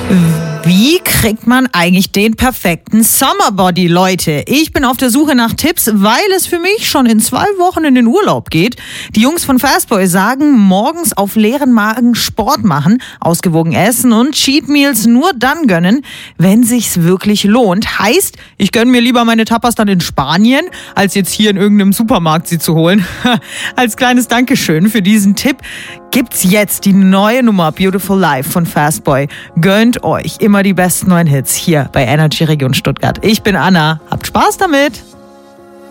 Wie kriegt man eigentlich den perfekten Summerbody, Leute? Ich bin auf der Suche nach Tipps, weil es für mich schon in 2 Wochen in den Urlaub geht. Die Jungs von Fastboy sagen, morgens auf leeren Magen Sport machen, ausgewogen essen und Cheat Meals nur dann gönnen, wenn sich's wirklich lohnt. Heißt, ich gönne mir lieber meine Tapas dann in Spanien, als jetzt hier in irgendeinem Supermarkt sie zu holen. Als kleines Dankeschön für diesen Tipp gibt's jetzt die neue Nummer Beautiful Life von Fastboy. Gönnt euch immer die besten neuen Hits hier bei Energy Region Stuttgart. Ich bin Anna. Habt Spaß damit!